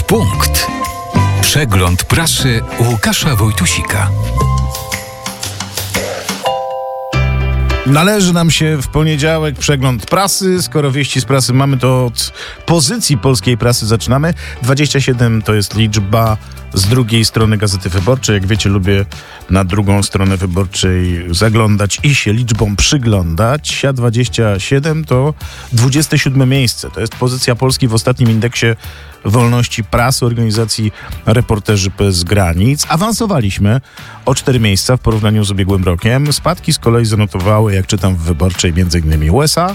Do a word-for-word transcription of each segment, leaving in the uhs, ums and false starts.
Punkt. Przegląd prasy Łukasza Wojtusika. Należy nam się w poniedziałek przegląd prasy. Skoro wieści z prasy mamy, to od pozycji polskiej prasy zaczynamy. dwadzieścia siedem to jest liczba z drugiej strony Gazety Wyborczej. Jak wiecie, lubię na drugą stronę Wyborczej zaglądać i się liczbom przyglądać. A dwadzieścia siedem to dwudzieste siódme miejsce. To jest pozycja Polski w ostatnim indeksie wolności prasy organizacji Reporterzy Bez Granic. Awansowaliśmy o cztery miejsca w porównaniu z ubiegłym rokiem. Spadki z kolei zanotowały, jak czytam w Wyborczej, między innymi U S A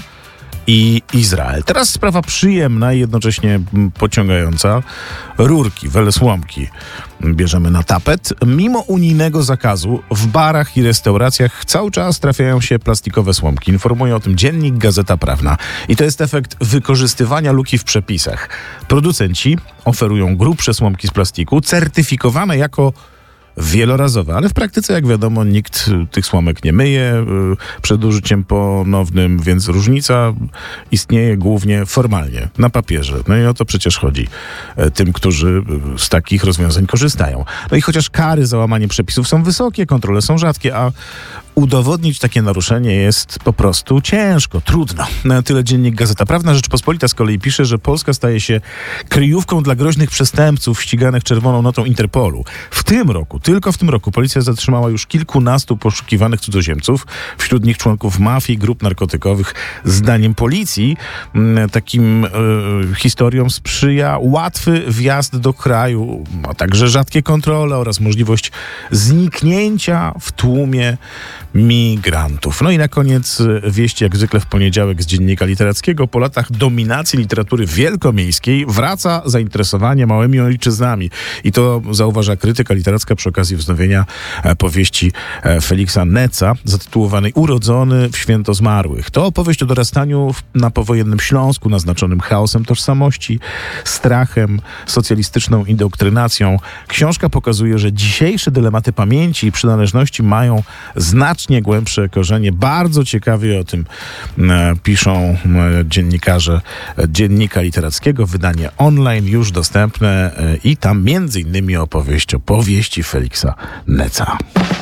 i Izrael. Teraz sprawa przyjemna i jednocześnie pociągająca. Rurki, welesłomki bierzemy na tapet. Mimo unijnego zakazu w barach i restauracjach cały czas trafiają się plastikowe słomki. Informuje o tym dziennik Gazeta Prawna. I to jest efekt wykorzystywania luki w przepisach. Producenci oferują grubsze słomki z plastiku, certyfikowane jako wielorazowe, ale w praktyce, jak wiadomo, nikt tych słomek nie myje y, przed użyciem ponownym, więc różnica istnieje głównie formalnie, na papierze. No i o to przecież chodzi y, tym, którzy y, z takich rozwiązań korzystają. No i chociaż kary za łamanie przepisów są wysokie, kontrole są rzadkie, a udowodnić takie naruszenie jest po prostu ciężko, trudno. Na tyle dziennik Gazeta Prawna. Rzeczpospolita z kolei pisze, że Polska staje się kryjówką dla groźnych przestępców ściganych czerwoną notą Interpolu. W tym roku, tylko w tym roku policja zatrzymała już kilkunastu poszukiwanych cudzoziemców, wśród nich członków mafii, grup narkotykowych. Zdaniem policji m, takim y, historiom sprzyja łatwy wjazd do kraju, a także rzadkie kontrole oraz możliwość zniknięcia w tłumie migrantów. No i na koniec wieści, jak zwykle w poniedziałek z dziennika literackiego. Po latach dominacji literatury wielkomiejskiej wraca zainteresowanie małymi ojczyznami. I to zauważa krytyka literacka przy okazji wznowienia powieści Feliksa Netza, zatytułowanej Urodzony w święto zmarłych. To opowieść o dorastaniu na powojennym Śląsku, naznaczonym chaosem tożsamości, strachem, socjalistyczną indoktrynacją. Książka pokazuje, że dzisiejsze dylematy pamięci i przynależności mają znacznie głębsze korzenie. Bardzo ciekawie o tym e, piszą e, dziennikarze e, Dziennika Literackiego. Wydanie online już dostępne e, i tam między innymi opowieść o powieści Feliksa Netza.